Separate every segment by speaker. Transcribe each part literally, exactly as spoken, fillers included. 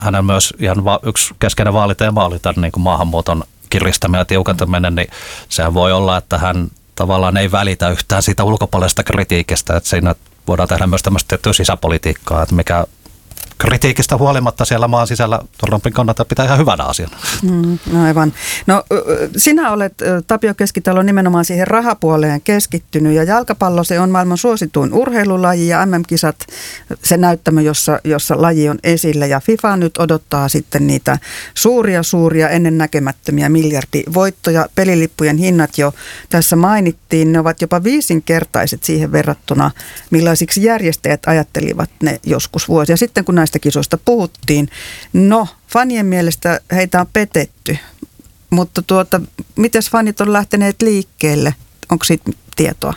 Speaker 1: hänen myös ihan va- yksi keskeinen vaaliteema oli tämän niin kuin maahanmuuton kiristäminen ja tiukentaminen, niin sehän voi olla, että hän tavallaan ei välitä yhtään siitä ulkopuolisesta kritiikistä, että siinä voidaan tehdä myös tämmöistä tiettyä sisäpolitiikkaa, että mikä kritiikistä huolimatta siellä maan sisällä Trumpin kannalta pitää ihan hyvänä asiana.
Speaker 2: Mm, no aivan. No sinä olet, Tapio Keskitalo, nimenomaan siihen rahapuoleen keskittynyt ja jalkapallo se on maailman suosituin urheilulaji ja M M-kisat se näyttämö, jossa, jossa laji on esillä ja FIFA nyt odottaa sitten niitä suuria suuria ennennäkemättömiä miljardivoittoja. Pelilippujen hinnat jo tässä mainittiin, ne ovat jopa viisinkertaiset siihen verrattuna, millaisiksi järjestäjät ajattelivat ne joskus vuosia sitten, kun näistä kisoista puhuttiin. No, fanien mielestä heitä on petetty, mutta tuota, mites fanit on lähteneet liikkeelle? Onko siitä tietoa?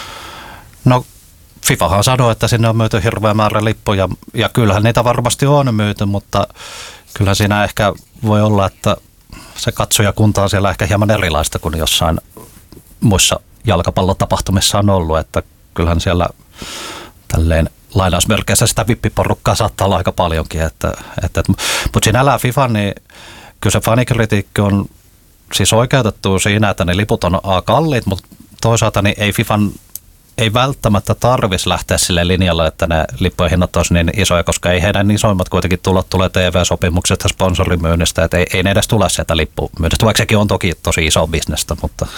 Speaker 1: No, FIFAhan sanoo, että sinne on myyty hirveä määrä lippuja, ja kyllähän niitä varmasti on myyty, mutta kyllähän siinä ehkä voi olla, että se katsojakunta on siellä ehkä hieman erilaista kuin jossain muissa jalkapallotapahtumissa on ollut, että kyllähän siellä tälleen lainausmerkeissä sitä vippiporukkaa saattaa olla aika paljonkin. Että, että, mutta siinä älä FIFA, niin kyllä se fanikritiikki on siis oikeutettu siinä, että ne liput on A kalliit, mutta toisaalta niin ei FIFAn ei välttämättä tarvitsisi lähteä sille linjalle, että ne lippujen hinnat olisi niin isoja, koska ei heidän isoimmat kuitenkin tulot tulee T V-sopimuksesta ja sponsorimyynnistä, että ei, ei ne edes tule sieltä lippumyynnistä, vaikka sekin on toki tosi iso bisnestä, mutta...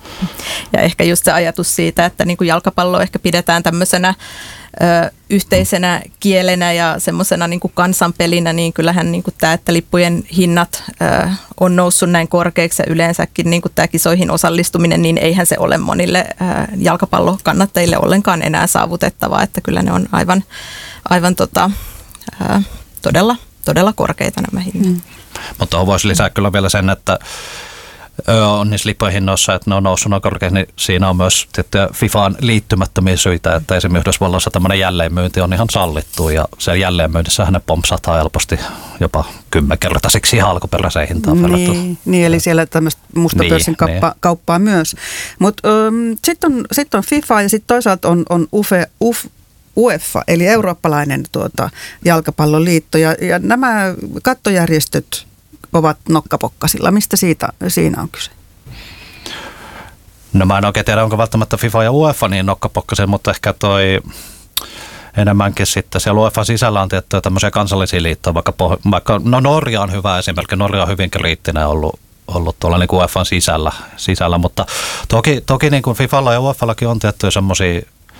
Speaker 3: Ja ehkä just se ajatus siitä, että niin kuin jalkapallo ehkä pidetään tämmöisenä ö, yhteisenä kielenä ja semmoisena niin kuin kansanpelinä, niin kyllähän niin kuin tämä, että lippujen hinnat ö, on noussut näin korkeiksi ja yleensäkin niin kuin tämä kisoihin osallistuminen, niin eihän se ole monille ö, jalkapallokannattajille ollenkaan enää saavutettavaa, että kyllä ne on aivan, aivan tota, ö, todella, todella korkeita nämä hinnat. Mm.
Speaker 1: Mutta voisi lisää kyllä vielä sen, että on niissä lippujen hinnoissa, että ne on noussut noin korkeasti, niin siinä on myös FIFAan liittymättömiä syitä, että esimerkiksi Yhdysvalloissa tämmöinen jälleenmyynti on ihan sallittu ja se jälleenmyyntissähän ne pompsataan helposti jopa kymmenkertaisiksi ihan alkuperäiseen hintaan verrattuna.
Speaker 2: Niin, niin, eli siellä tämmöistä mustapörssin niin, kauppa, niin. kauppaa myös. Mutta um, sitten on, sit on FIFA ja sitten toisaalta on, on UFE, UF, UEFA, eli eurooppalainen tuota, jalkapalloliitto ja, ja nämä kattojärjestöt ovat nokkapokkasilla. Mistä siitä, siinä on kyse?
Speaker 1: No mä en oikein tiedä, onko välttämättä FIFA ja UEFA niin nokkapokkasilla, mutta ehkä toi enemmänkin sitten siellä UEFA sisällä on tiettyjä tämmöisiä kansallisia liittoja, vaikka, vaikka no Norja on hyvä esimerkki, Norja on hyvin kriittinen ollut, ollut tuolla niin kuin UEFan sisällä, sisällä, mutta toki, toki niin kuin FIFalla ja UEFallakin on tiettyjä semmoisia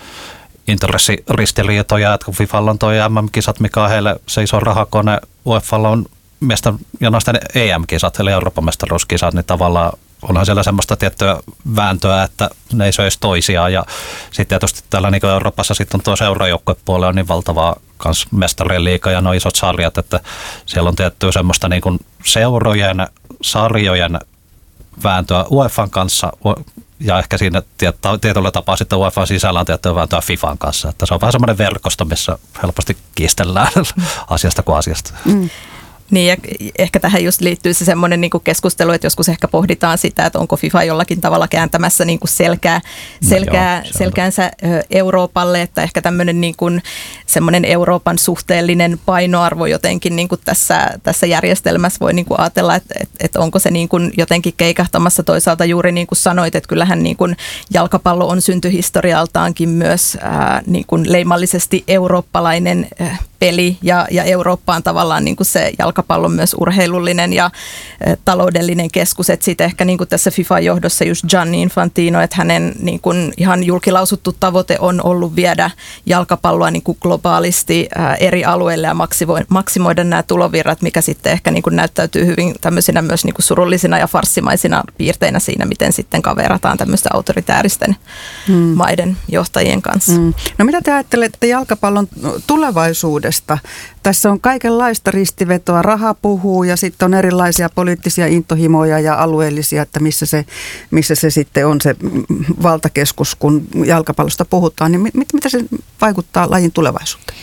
Speaker 1: intressiristiriitoja, että kun FIFalla on toi M M-kisat, mikä on heille se iso rahakone, UEFalla on miesten ja naisten E M-kisat, eli Euroopan mestaruuskisat, niin tavallaan onhan siellä semmoista tiettyä vääntöä, että ne ei söisi toisiaan. Ja sitten tietysti täällä niin Euroopassa sitten on tuo seurajoukkuepuolella on niin valtavaa kans mestarien liiga ja nuo isot sarjat, että siellä on tiettyä semmoista niin kuin seurojen, sarjojen vääntöä UEFan kanssa ja ehkä siinä tietyllä tapaa sitten UEFan sisällä on tiettyä vääntöä FIFAn kanssa. Että se on vähän semmoinen verkosto, missä helposti kiistellään asiasta kuin asiasta. Mm.
Speaker 3: Niin ja ehkä tähän just liittyy se semmoinen niin kuin keskustelu, että joskus ehkä pohditaan sitä, että onko FIFA jollakin tavalla kääntämässä niin kuin selkää, selkää, no joo, selkäänsä Euroopalle, että ehkä tämmöinen niin kuin semmoinen Euroopan suhteellinen painoarvo jotenkin niin kuin tässä, tässä järjestelmässä voi niin kuin ajatella, että, että, että onko se niin kuin jotenkin keikahtamassa toisaalta juuri niin kuin sanoit, että kyllähän niin kuin jalkapallo on syntyhistorialtaankin myös ää, niin kuin leimallisesti eurooppalainen ää, peli ja, ja Eurooppa on tavallaan niin kuin se jalkapallo myös urheilullinen ja e, taloudellinen keskus. Että sitten ehkä niin kuin tässä FIFA-johdossa just Gianni Infantino, että hänen niin kuin ihan julkilausuttu tavoite on ollut viedä jalkapalloa niin kuin globaalisti ä, eri alueille ja maksimoida, maksimoida nämä tulovirrat, mikä sitten ehkä niin kuin näyttäytyy hyvin tämmöisinä myös niin kuin surullisina ja farssimaisina piirteinä siinä, miten sitten kaverataan tämmöistä autoritääristen hmm. maiden johtajien kanssa. Hmm.
Speaker 2: No mitä te ajattelette jalkapallon tulevaisuudesta? Tässä on kaikenlaista ristivetoa, raha puhuu ja sitten on erilaisia poliittisia intohimoja ja alueellisia, että missä se, missä se sitten on se valtakeskus, kun jalkapallosta puhutaan. Niin mit, mitä se vaikuttaa lajin tulevaisuuteen?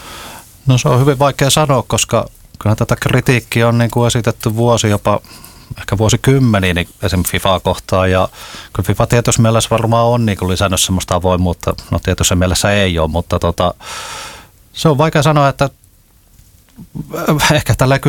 Speaker 1: No se on hyvin vaikea sanoa, koska kyllä tätä kritiikkiä on niin kuin esitetty vuosi jopa ehkä vuosikymmeniä niin esimerkiksi FIFAa kohtaan ja kyllä FIFA tietyssä mielessä varmaan on niin kuin lisännyt semmoista avoimuutta, no tietyssä mielessä ei ole, mutta tota se on vaikea sanoa, että ehkä tällä